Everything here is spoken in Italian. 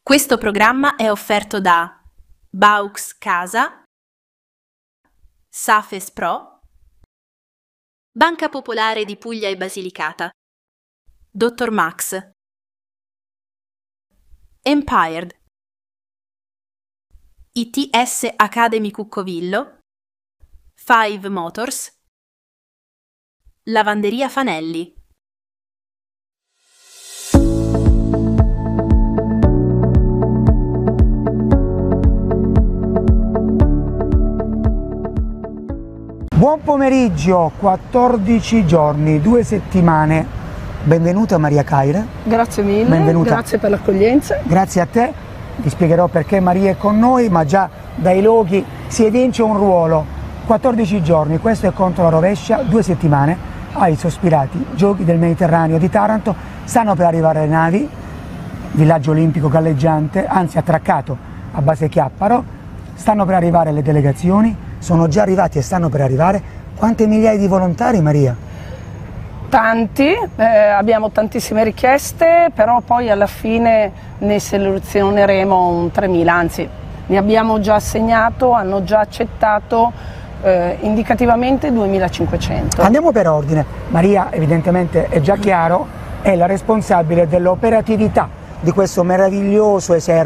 Questo programma è offerto da Baux Casa, Safes Pro, Banca Popolare di Puglia e Basilicata, Dr. Max, Empired, ITS Academy Cuccovillo, Five Motors, Lavanderia Fanelli. Buon pomeriggio, 14 giorni, 2 settimane. Benvenuta Maria Caire. Grazie mille, benvenuta. Grazie per l'accoglienza. Grazie a te, ti spiegherò perché Maria è con noi, ma già dai loghi si evince un ruolo. 14 giorni, questo è contro la rovescia, 2 settimane, ai sospirati Giochi del Mediterraneo di Taranto, stanno per arrivare le navi, villaggio olimpico galleggiante, anzi attraccato a base Chiapparo, stanno per arrivare le delegazioni, sono già arrivati e stanno per arrivare. Quante migliaia di volontari, Maria? Tanti, abbiamo tantissime richieste, però poi alla fine ne selezioneremo un 3.000, anzi ne abbiamo già assegnato, hanno già accettato indicativamente 2.500. Andiamo per ordine. Maria, evidentemente è già chiaro, è la responsabile dell'operatività di questo meraviglioso esercito